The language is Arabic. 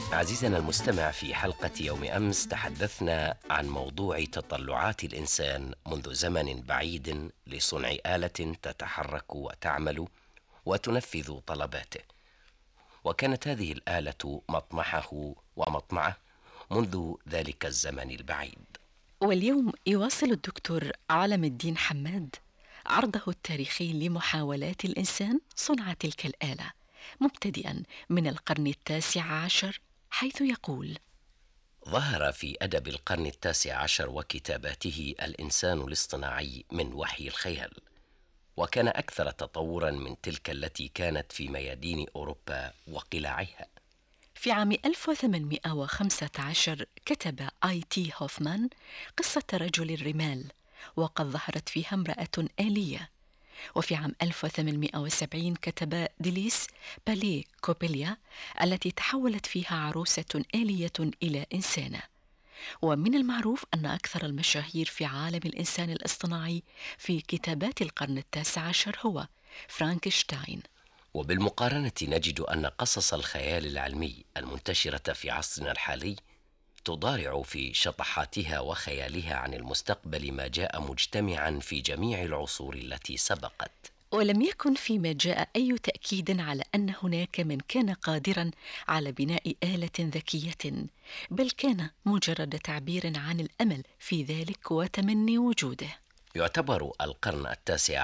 عزيزنا المستمع، في حلقة يوم أمس تحدثنا عن موضوع تطلعات الإنسان منذ زمن بعيد لصنع آلة تتحرك وتعمل وتنفذ طلباته، وكانت هذه الآلة مطمحه ومطمعه منذ ذلك الزمن البعيد. واليوم يواصل الدكتور علم الدين حماد عرضه التاريخي لمحاولات الإنسان صنع تلك الآلة، مبتدئا من القرن التاسع عشر، حيث يقول: ظهر في أدب القرن التاسع عشر وكتاباته الإنسان الاصطناعي من وحي الخيال، وكان أكثر تطوراً من تلك التي كانت في ميادين أوروبا وقلاعها. في عام 1815 كتب آي.تي. هوفمان قصة رجل الرمال، وقد ظهرت فيها امرأة آلية. وفي عام 1870 كتب ديليس باليه كوبيليا التي تحولت فيها عروسة آلية إلى إنسانة. ومن المعروف أن أكثر المشاهير في عالم الإنسان الاصطناعي في كتابات القرن التاسع عشر هو فرانكشتاين. وبالمقارنة نجد أن قصص الخيال العلمي المنتشرة في عصرنا الحالي تضارع في شطحاتها وخيالها عن المستقبل ما جاء مجتمعا في جميع العصور التي سبقت. ولم يكن فيما جاء أي تأكيد على أن هناك من كان قادرا على بناء آلة ذكية، بل كان مجرد تعبير عن الأمل في ذلك وتمني وجوده. يعتبر القرن التاسع